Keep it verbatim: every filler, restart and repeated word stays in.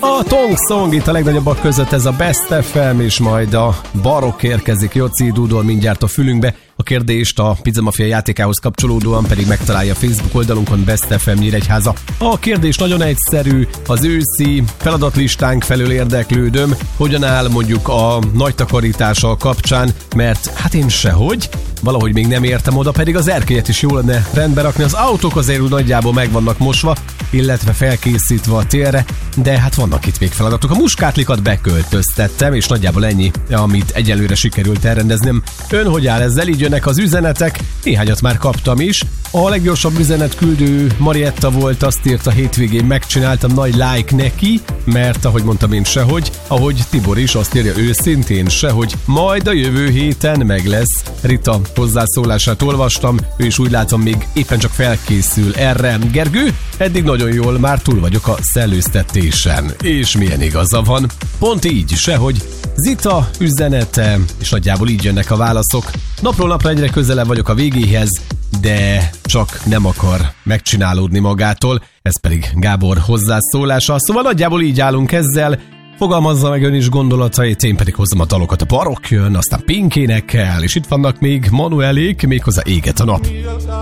A Tong Song itt a legnagyobbak között, ez a Best ef em, és majd a Barokk érkezik, Joci dúdol mindjárt a fülünkbe. A kérdést a Pizza Mafia játékához kapcsolódóan pedig megtalálja a Facebook oldalunkon, Best ef em Nyíregyháza. A kérdés nagyon egyszerű, az őszi feladatlistánk felől érdeklődöm, hogyan áll mondjuk a nagy takarítással kapcsán, mert hát én sehogy, valahogy még nem értem oda, pedig az erkélyet is jó lenne rendbe rakni, az autók azért úgy nagyjából meg vannak mosva, illetve felkészítve a térre, de hát vannak itt még feladatok. A muskátlikat beköltöztettem, és nagyjából ennyi, amit egyelőre sikerült elrendeznem. Ön hogy áll ezzel? Így jönnek az üzenetek, néhányat már kaptam is. A leggyorsabb üzenet küldő Marietta volt, azt írta, hétvégén megcsináltam, nagy like neki, mert ahogy mondtam én sehogy, ahogy Tibor is azt írja őszintén sehogy, majd a jövő héten meg lesz. Rita hozzászólását olvastam, ő is úgy látom még éppen csak felkészül erre. Gergő, eddig nagyon jól, már túl vagyok a szellőztetésen. És milyen igaza van. Pont így, sehogy. Zita üzenete, és nagyjából így jönnek a válaszok. Napról napra egyre közelebb vagyok a végéhez, de csak nem akar megcsinálódni magától, ez pedig Gábor hozzászólása. Szóval nagyjából így állunk ezzel, fogalmazza meg ön is gondolatait, én pedig hozzam a dalokat, a Barokk jön, aztán Pink énekel, és itt vannak még Manuelék, méghozzá Éget a nap.